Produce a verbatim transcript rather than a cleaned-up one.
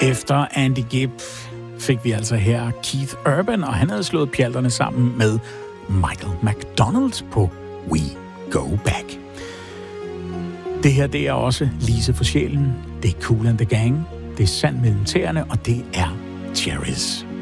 Efter Andy Gibb fik vi altså her Keith Urban, og han havde slået pjalterne sammen med Michael McDonald på We Go Back. Det her, det er også Lise for sjælen, det er Kool and the Gang, det er Sand mellem tæerne, og det er Cherries.